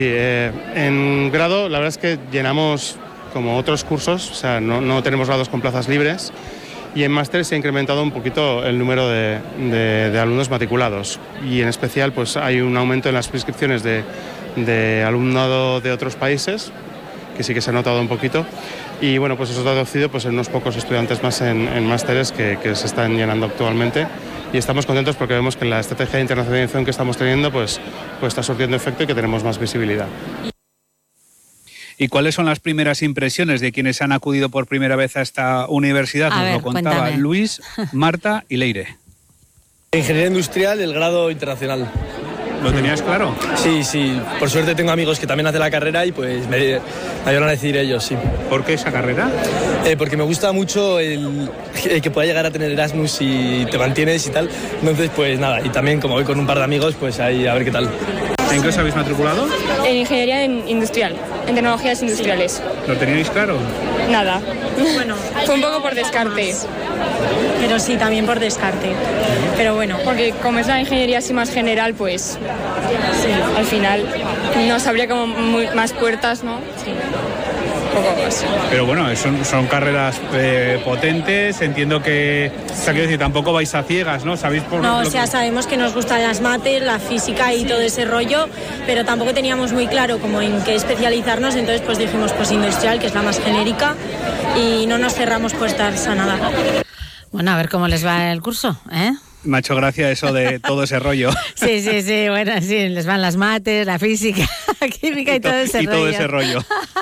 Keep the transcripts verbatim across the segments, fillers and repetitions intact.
Eh, en grado, la verdad es que llenamos como otros cursos, o sea, no, no tenemos grados con plazas libres, y en máster se ha incrementado un poquito el número de, de, de alumnos matriculados, y en especial pues hay un aumento en las prescripciones de, de alumnado de otros países, que sí que se ha notado un poquito, y bueno, pues eso ha traducido pues, en unos pocos estudiantes más en, en másteres que, que se están llenando actualmente. Y estamos contentos porque vemos que la estrategia de internacionalización que estamos teniendo pues, pues está surtiendo efecto y que tenemos más visibilidad. ¿Y cuáles son las primeras impresiones de quienes han acudido por primera vez a esta universidad? A Nos ver, lo contaba cuéntame. Luis, Marta y Leire. Ingeniería industrial, el grado internacional. ¿Lo tenías claro? Sí, sí. Por suerte tengo amigos que también hacen la carrera y pues me, me ayudan a decidir ellos, sí. ¿Por qué esa carrera? Eh, porque me gusta mucho el, el que pueda llegar a tener Erasmus y te mantienes y tal. Entonces, pues nada. Y también como voy con un par de amigos, pues ahí a ver qué tal. ¿En qué os habéis matriculado? En ingeniería en industrial, en tecnologías industriales. ¿Lo teníais claro? Nada. Bueno, Fue un poco por descarte. pero sí, también por descarte. Pero bueno, Porque como es la ingeniería así más general, pues sí. al final nos abría como muy- más puertas, ¿no? Sí. Un poco más. Pero bueno, son, son carreras eh, potentes, entiendo que... O sea, quiero decir, tampoco vais a ciegas, ¿no? ¿Sabéis por No, o lo sea, que- sabemos que nos gustan las mates, la física y todo ese rollo, pero tampoco teníamos muy claro como en qué especializarnos, entonces pues dijimos pues industrial, que es la más genérica, y no nos cerramos puertas a nada. Bueno, a ver cómo les va el curso, ¿eh? Me ha hecho gracia eso de todo ese rollo. Sí, sí, sí, bueno, sí, les van las mates, la física, la química y, Y to- todo ese y rollo. todo ese rollo.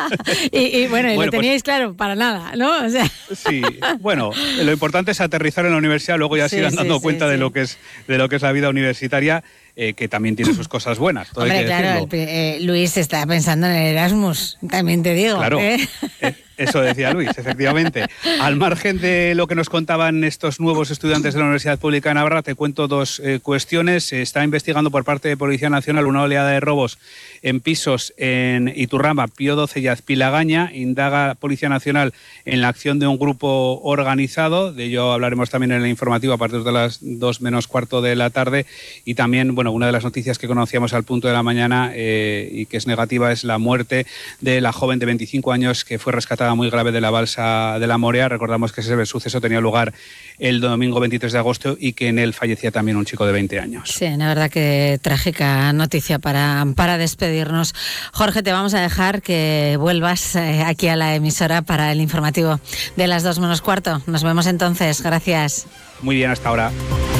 y, y bueno, y Bueno, lo pues- teníais claro para nada, ¿no? O sea, Sí, bueno, lo importante es aterrizar en la universidad, luego ya Sí, se irán sí, dando sí, cuenta de sí. lo que es de lo que es la vida universitaria, eh, que también tiene sus cosas buenas. Todo hay hombre, que claro, decirlo. el pri- eh, Luis está pensando en el Erasmus, también te digo. Claro, ¿eh? eh, eso decía Luis, efectivamente. Al margen de lo que nos contaban estos nuevos estudiantes de la Universidad Pública de Navarra, te cuento dos eh, cuestiones. Se está investigando por parte de Policía Nacional una oleada de robos en pisos en Iturrama, Pío doce y Azpilagaña. Indaga Policía Nacional en la acción de un grupo organizado. De ello hablaremos también en el informativo a partir de las dos menos cuarto de la tarde. Y también, bueno, una de las noticias que conocíamos al punto de la mañana eh, y que es negativa es la muerte de la joven de veinticinco años que fue rescatada muy grave de la balsa de la Morea. Recordamos que ese suceso tenía lugar el domingo veintitrés de agosto y que en él fallecía también un chico de veinte años. Sí, la verdad que trágica noticia para, para despedirnos. Jorge, te vamos a dejar que vuelvas eh, aquí a la emisora para el informativo de las dos menos cuarto. Nos vemos entonces. Gracias. Muy bien, hasta ahora.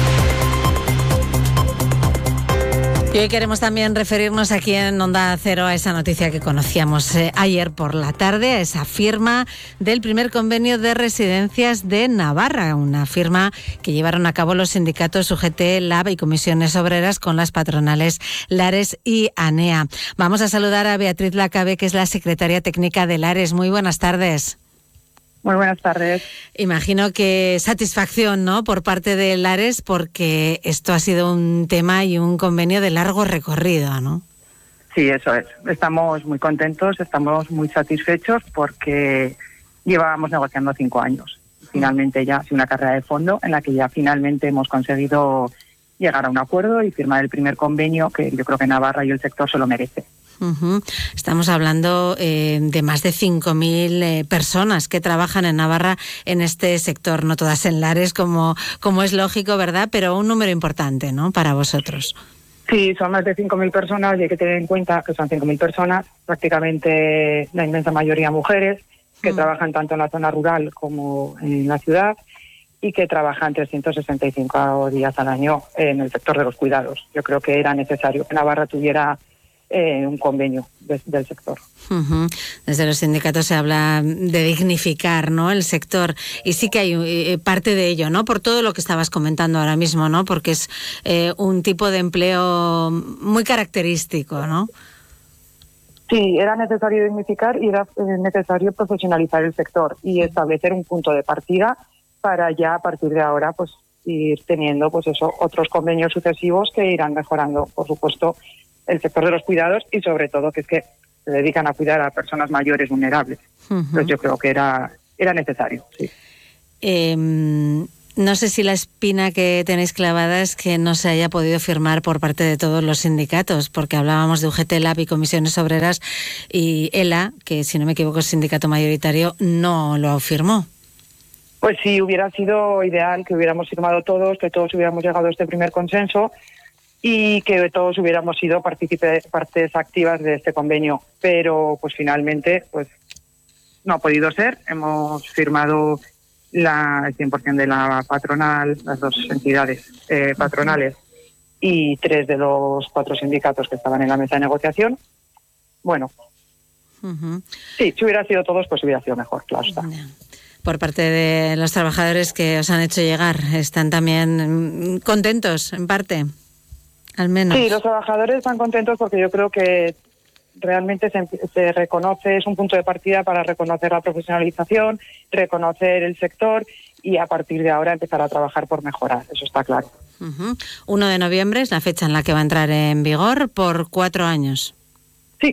Y hoy queremos también referirnos aquí en Onda Cero a esa noticia que conocíamos eh, ayer por la tarde, a esa firma del primer convenio de residencias de Navarra, una firma que llevaron a cabo los sindicatos U G T, Lab y Comisiones Obreras con las patronales Lares y ANEA. Vamos a saludar a Beatriz Lacabe, que es la secretaria técnica de Lares. Muy buenas tardes. Muy buenas tardes. Imagino que satisfacción, ¿no?, por parte de Lares, porque esto ha sido un tema y un convenio de largo recorrido, ¿no? Sí, eso es. Estamos muy contentos, estamos muy satisfechos porque llevábamos negociando cinco años. Finalmente ya ha sido una carrera de fondo en la que ya finalmente hemos conseguido llegar a un acuerdo y firmar el primer convenio que yo creo que Navarra y el sector se lo merece. Uh-huh. Estamos hablando eh, de más de cinco mil eh, personas que trabajan en Navarra en este sector, no todas en Lares, como, como es lógico, ¿verdad? Pero un número importante, ¿no?, para vosotros. Sí, son más de cinco mil personas y hay que tener en cuenta que son cinco mil personas, prácticamente la inmensa mayoría mujeres, que Mm. trabajan tanto en la zona rural como en la ciudad y que trabajan trescientos sesenta y cinco días al año en el sector de los cuidados. Yo creo que era necesario que Navarra tuviera eh, un convenio de, del sector. Uh-huh. Desde los sindicatos se habla de dignificar, ¿no?, el sector, y sí que hay eh, parte de ello, ¿no?, por todo lo que estabas comentando ahora mismo, ¿no?, porque es eh, un tipo de empleo muy característico, ¿no? Sí, era necesario dignificar y era eh, necesario profesionalizar el sector y establecer un punto de partida para ya a partir de ahora pues ir teniendo pues eso otros convenios sucesivos que irán mejorando, por supuesto, el sector de los cuidados y sobre todo que es que se dedican a cuidar a personas mayores vulnerables. Uh-huh. Pues yo creo que era era necesario, sí. Eh, No sé si la espina que tenéis clavada es que no se haya podido firmar por parte de todos los sindicatos, porque hablábamos de U G T, Lab y Comisiones Obreras, y ELA, que si no me equivoco es sindicato mayoritario, no lo firmó. Pues sí, hubiera sido ideal que hubiéramos firmado todos, que todos hubiéramos llegado a este primer consenso y que todos hubiéramos sido partícipe- partes activas de este convenio. Pero pues finalmente pues no ha podido ser. Hemos firmado la, el cien por ciento de la patronal, las dos entidades eh, patronales y tres de los cuatro sindicatos que estaban en la mesa de negociación. Bueno, uh-huh. sí, si hubiera sido todos, pues hubiera sido mejor, claro está. Yeah. Por parte de los trabajadores que os han hecho llegar, ¿están también contentos, en parte, al menos? Sí, los trabajadores están contentos porque yo creo que realmente se, se reconoce, es un punto de partida para reconocer la profesionalización, reconocer el sector y a partir de ahora empezar a trabajar por mejorar, eso está claro. Uh-huh. uno de noviembre es la fecha en la que va a entrar en vigor por cuatro años. Sí.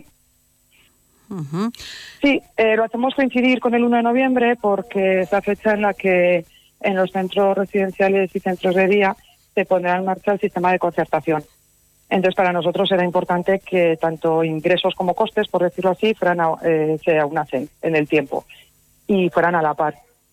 Uh-huh. Sí, eh, lo hacemos coincidir con el uno de noviembre porque es la fecha en la que en los centros residenciales y centros de día se pondrá en marcha el sistema de concertación. Entonces, para nosotros era importante que tanto ingresos como costes, por decirlo así, fueran a, eh, se aunacen en el tiempo y fueran a la par.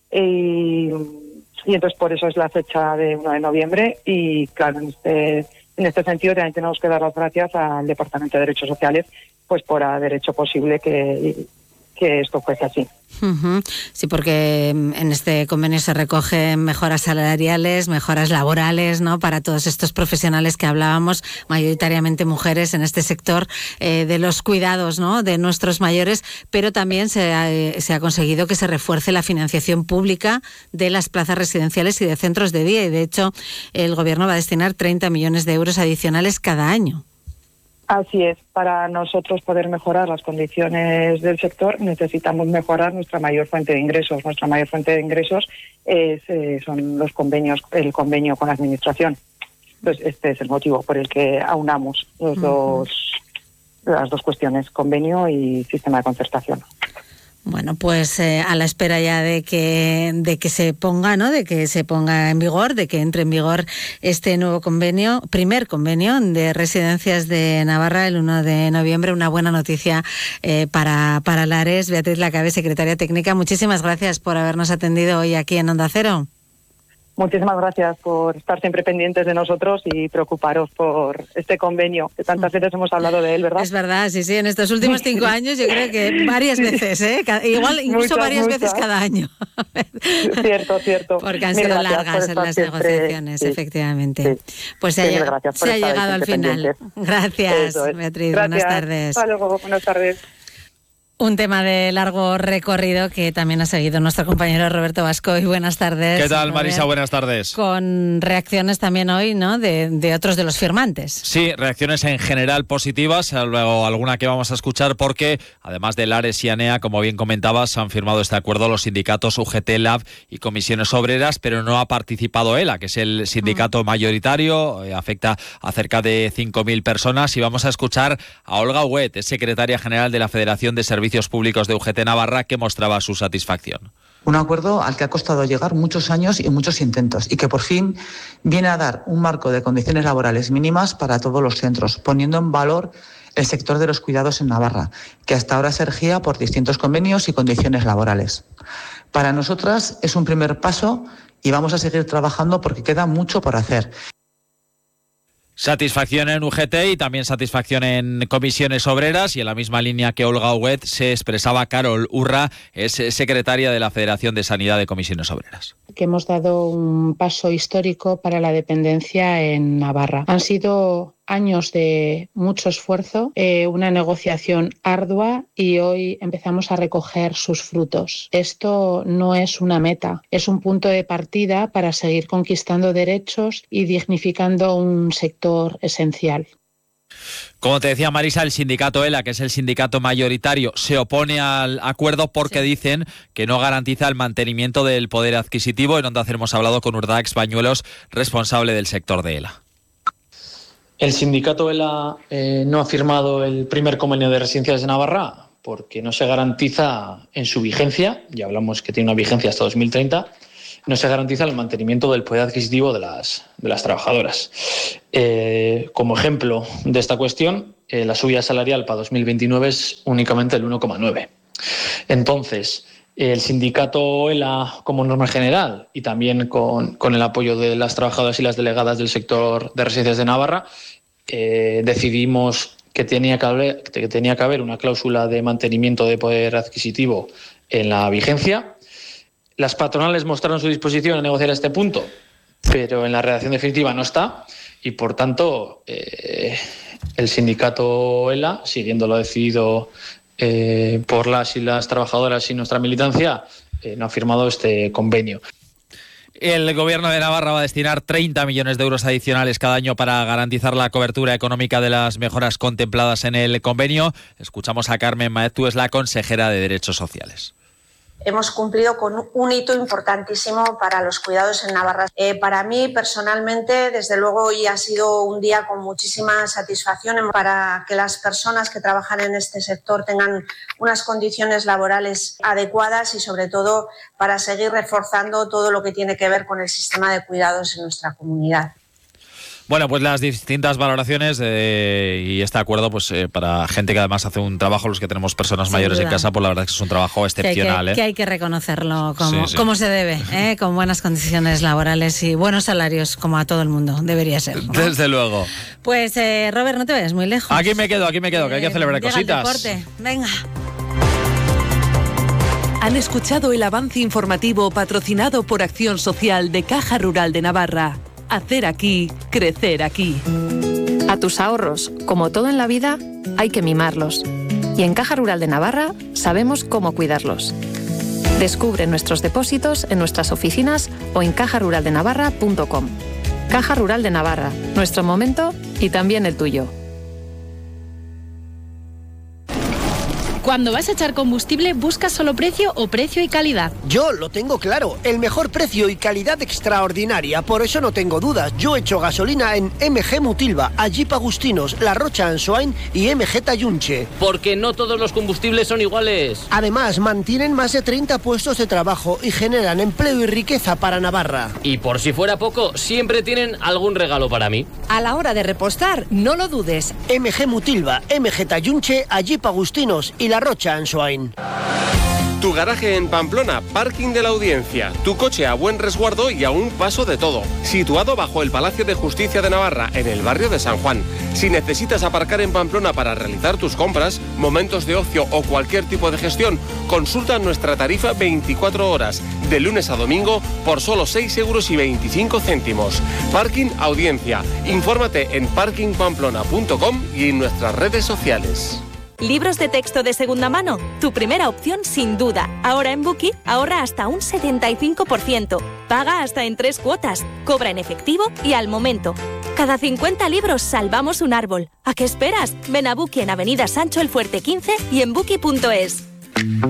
Y, y entonces, por eso es la fecha de uno de noviembre. Y, claro, en este, en este sentido, también tenemos que dar las gracias al Departamento de Derechos Sociales pues por haber hecho posible que, que esto fuese así. Uh-huh. Sí, porque en este convenio se recogen mejoras salariales, mejoras laborales, ¿no?, para todos estos profesionales que hablábamos, mayoritariamente mujeres en este sector eh, de los cuidados, ¿no?, de nuestros mayores, pero también se ha, eh, se ha conseguido que se refuerce la financiación pública de las plazas residenciales y de centros de día, y de hecho el Gobierno va a destinar treinta millones de euros adicionales cada año. Así es, para nosotros poder mejorar las condiciones del sector necesitamos mejorar nuestra mayor fuente de ingresos. Nuestra mayor fuente de ingresos es, eh, son los convenios, el convenio con la administración. Pues este es el motivo por el que aunamos los uh-huh. dos, las dos cuestiones, convenio y sistema de concertación. Bueno, pues eh, a la espera ya de que de que se ponga, ¿no?, de que se ponga en vigor, de que entre en vigor este nuevo convenio, primer convenio de residencias de Navarra el uno de noviembre. Una buena noticia eh, para, para Lares. Beatriz Lacabe, secretaria técnica, muchísimas gracias por habernos atendido hoy aquí en Onda Cero. Muchísimas gracias por estar siempre pendientes de nosotros y preocuparos por este convenio, que tantas veces hemos hablado de él, ¿verdad? Es verdad, sí, sí, en estos últimos cinco años yo creo que varias veces, ¿eh? Igual, incluso muchas, varias muchas. veces cada año. Cierto, cierto. Porque han Mil sido largas en las siempre, negociaciones, sí, efectivamente. Sí. Pues se, sí, ha, se ha llegado al final. Gracias, es. Beatriz, gracias. Buenas tardes. Hasta luego, buenas tardes. Un tema de largo recorrido que también ha seguido nuestro compañero Roberto Vasco. Y buenas tardes. ¿Qué tal, Marisa? Buenas tardes. Con reacciones también hoy, ¿no?, de, de otros de los firmantes. Sí, reacciones en general positivas, luego alguna que vamos a escuchar porque, además de Lares y ANEA, como bien comentabas, han firmado este acuerdo los sindicatos U G T, Lab y Comisiones Obreras, pero no ha participado ELA, que es el sindicato uh-huh. mayoritario, eh, afecta a cerca de cinco mil personas. Y vamos a escuchar a Olga Huet, es secretaria general de la Federación de Servicios Públicos de U G T Navarra, que mostraba su satisfacción. Un acuerdo al que ha costado llegar muchos años y muchos intentos y que por fin viene a dar un marco de condiciones laborales mínimas para todos los centros, poniendo en valor el sector de los cuidados en Navarra, que hasta ahora se regía por distintos convenios y condiciones laborales. Para nosotras es un primer paso y vamos a seguir trabajando porque queda mucho por hacer. Satisfacción en U G T y también satisfacción en Comisiones Obreras, y en la misma línea que Olga Huet se expresaba Carol Urra, es secretaria de la Federación de Sanidad de Comisiones Obreras. Que hemos dado un paso histórico para la dependencia en Navarra. Han sido años de mucho esfuerzo, eh, una negociación ardua, y hoy empezamos a recoger sus frutos. Esto no es una meta, es un punto de partida para seguir conquistando derechos y dignificando un sector esencial. Como te decía, Marisa, el sindicato ELA, que es el sindicato mayoritario, se opone al acuerdo porque sí. dicen que no garantiza el mantenimiento del poder adquisitivo. En Onda Cero hemos hablado con Urdax Bañuelos, responsable del sector de ELA. El sindicato ELA eh, no ha firmado el primer convenio de residencias de Navarra porque no se garantiza en su vigencia, ya hablamos que tiene una vigencia hasta dos mil treinta, no se garantiza el mantenimiento del poder adquisitivo de las, de las trabajadoras. Eh, como ejemplo de esta cuestión, eh, la subida salarial para dos mil veintinueve es únicamente el uno coma nueve. Entonces, el sindicato ELA, como norma general, y también con, con el apoyo de las trabajadoras y las delegadas del sector de residencias de Navarra, eh, decidimos que tenía que, haber, que tenía que haber una cláusula de mantenimiento de poder adquisitivo en la vigencia. Las patronales mostraron su disposición a negociar este punto, pero en la redacción definitiva no está, y por tanto eh, el sindicato ELA, siguiendo lo decidido Eh, por las y las trabajadoras y nuestra militancia, eh, no ha firmado este convenio. El Gobierno de Navarra va a destinar treinta millones de euros adicionales cada año para garantizar la cobertura económica de las mejoras contempladas en el convenio. Escuchamos a Carmen Maeztu, es la consejera de Derechos Sociales. Hemos cumplido con un hito importantísimo para los cuidados en Navarra. Eh, para mí, personalmente, desde luego, hoy ha sido un día con muchísima satisfacción para que las personas que trabajan en este sector tengan unas condiciones laborales adecuadas y, sobre todo, para seguir reforzando todo lo que tiene que ver con el sistema de cuidados en nuestra comunidad. Bueno, pues las distintas valoraciones eh, y este acuerdo, pues eh, para gente que además hace un trabajo, los que tenemos personas Sin mayores duda. en casa, pues la verdad es que es un trabajo excepcional. Que hay que, ¿eh? que, hay que reconocerlo como, sí, sí. como se debe, ¿eh? Con buenas condiciones laborales y buenos salarios, como a todo el mundo debería ser, ¿no? Desde luego. Pues eh, Robert, no te vayas muy lejos. Aquí me quedo, aquí me quedo, que hay que celebrar Llega cositas. El deporte. Venga. Han escuchado el avance informativo patrocinado por Acción Social de Caja Rural de Navarra. Hacer aquí, crecer aquí. A tus ahorros, como todo en la vida, hay que mimarlos. Y en Caja Rural de Navarra sabemos cómo cuidarlos. Descubre nuestros depósitos en nuestras oficinas o en caja rural de navarra punto com. Caja Rural de Navarra, nuestro momento y también el tuyo. Cuando vas a echar combustible, ¿buscas solo precio o precio y calidad? Yo lo tengo claro, el mejor precio y calidad extraordinaria, por eso no tengo dudas. Yo echo gasolina en M G Mutilva, Ajip Agustinos, La Rocha Ansoain y M G Tayunche. Porque no todos los combustibles son iguales. Además, mantienen más de treinta puestos de trabajo y generan empleo y riqueza para Navarra. Y por si fuera poco, siempre tienen algún regalo para mí. A la hora de repostar, no lo dudes. M G Mutilva, M G Tayunche, Ajip Agustinos y La Rocha Ansoain. Tu garaje en Pamplona, Parking de la Audiencia. Tu coche a buen resguardo y a un paso de todo. Situado bajo el Palacio de Justicia de Navarra, en el barrio de San Juan. Si necesitas aparcar en Pamplona para realizar tus compras, momentos de ocio o cualquier tipo de gestión, consulta nuestra tarifa veinticuatro horas, de lunes a domingo, por solo seis euros y veinticinco céntimos. Parking Audiencia. Infórmate en parking pamplona punto com y en nuestras redes sociales. ¿Libros de texto de segunda mano? Tu primera opción sin duda. Ahora en Bookie ahorra hasta un setenta y cinco por ciento. Paga hasta en tres cuotas. Cobra en efectivo y al momento. Cada cincuenta libros salvamos un árbol. ¿A qué esperas? Ven a Bookie en Avenida Sancho el Fuerte quince y en bookie punto es.